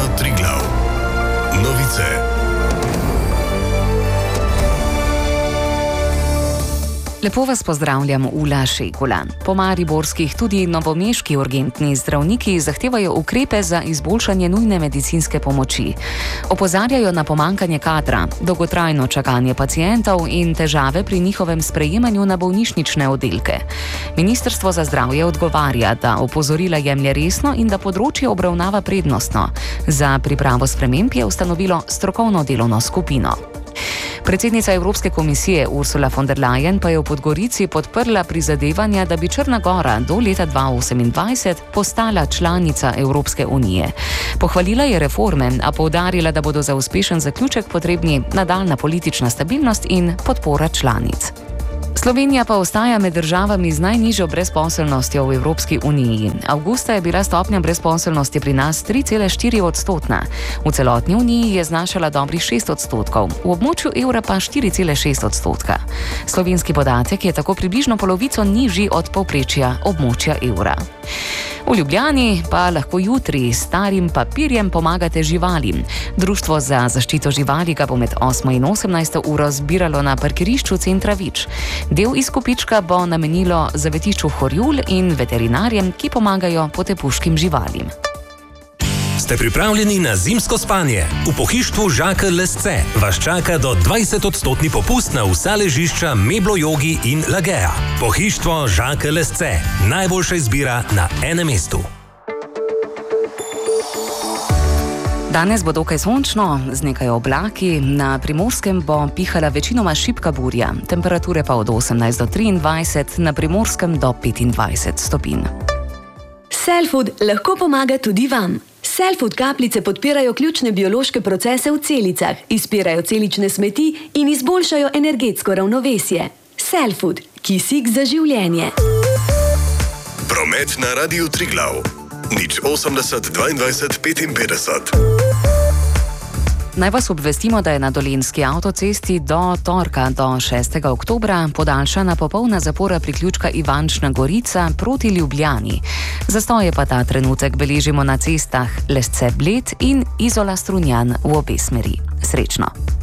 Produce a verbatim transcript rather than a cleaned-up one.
Triglav. Novice. Lepo vas pozdravljam, Ula Šekula. Po mariborskih tudi novomeški urgentni zdravniki zahtevajo ukrepe za izboljšanje nujne medicinske pomoči. Opozarjajo na pomanjkanje kadra, dolgotrajno čakanje pacientov in težave pri njihovem sprejemanju na bolnišnične oddelke. Ministrstvo za zdravje odgovarja, da opozorila jemlje resno in da področje obravnava prednostno. Za pripravo sprememb je ustanovilo strokovno delovno skupino. Predsednica Evropske komisije Ursula von der Leyen pa je v Podgorici podprla prizadevanja, da bi Črna Gora do leta dva tisoč osemindvajset postala članica Evropske unije. Pohvalila je reforme, a poudarila, da bodo za uspešen zaključek potrebni nadaljnja politična stabilnost in podpora članic. Slovenija pa ostaja med državami z najnižjo brezposelnostjo v Evropski uniji. Avgusta je bila stopnja brezposelnosti pri nas tri cele štiri odstotna. V celotni uniji je znašala dobrih šest odstotkov, v območju evra pa štiri cele šest odstotka. Slovenski podatek je tako približno polovico nižji od povprečja območja evra. V Ljubljani pa lahko jutri s starim papirjem pomagate živalim. Društvo za zaščito živali ga bo med osmo in osemnajsto uro zbiralo na parkirišču centra Vič. Del izkupička bo namenilo zavetišču Horjul in veterinarjem, ki pomagajo potepuškim živalim. Ste pripravljeni na zimsko spanje? V pohištvu Žakelj Lesce vas čaka do dvajset odstotni popust na vsa ležišča Meblo Jogi in Lagea. Pohištvo Žakelj Lesce. Najboljša izbira na enem mestu. Danes bo dokaj sončno, z nekaj oblaki, na Primorskem bo pihala večinoma šibka burja, temperature pa od osemnajst do triindvajset, na Primorskem do petindvajset stopinj. Cellfood lahko pomaga tudi vam. Cellfood kapljice podpirajo ključne biološke procese v celicah, izpirajo celične smeti in izboljšajo energetsko ravnovesje. Cellfood, kisik za življenje. Promet na Radiu Triglav. nič osemdeset dvaindvajset petinpetdeset. Naj vas obvestimo, da je na Dolenjski avtocesti do torka do šestega oktobra podaljšana popolna zapora priključka Ivančna Gorica proti Ljubljani. Zastoje pa ta trenutek beležimo na cestah Lesce Bled in Izola Strunjan v obe smeri. Srečno!